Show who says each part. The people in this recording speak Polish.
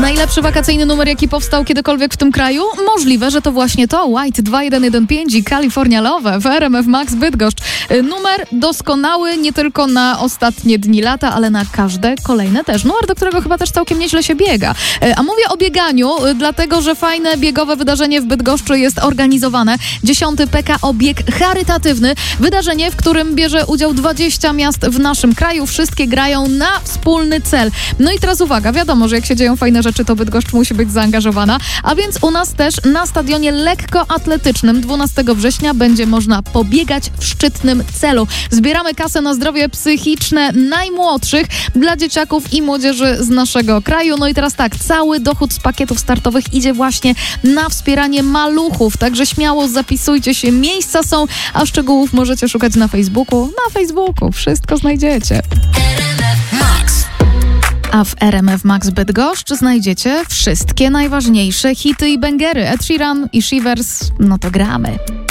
Speaker 1: Najlepszy wakacyjny numer, jaki powstał kiedykolwiek w tym kraju? Możliwe, że to właśnie to. White 2115 i California Love w RMF Max Bydgoszcz. Numer doskonały nie tylko na ostatnie dni lata, ale na każde kolejne też. Numer, do którego chyba też całkiem nieźle się biega. A mówię o bieganiu, dlatego, że fajne biegowe wydarzenie w Bydgoszczy jest organizowane. 10. PKO Bieg Charytatywny. Wydarzenie, w którym bierze udział 20 miast w naszym kraju. Wszystkie grają na wspólny cel. No i teraz uwaga, wiadomo, że jak się dzieją fajne rzeczy, to Bydgoszcz musi być zaangażowana, a więc u nas też na stadionie lekkoatletycznym 12 września będzie można pobiegać w szczytnym celu. Zbieramy kasę na zdrowie psychiczne najmłodszych dla dzieciaków i młodzieży z naszego kraju. No i teraz tak, cały dochód z pakietów startowych idzie właśnie na wspieranie maluchów, także śmiało zapisujcie się, miejsca są, a szczegółów możecie szukać na Facebooku. Na Facebooku wszystko znajdziecie. A w RMF Max Bydgoszcz znajdziecie wszystkie najważniejsze hity i bangery. Ed Sheeran i Shivers, no to gramy.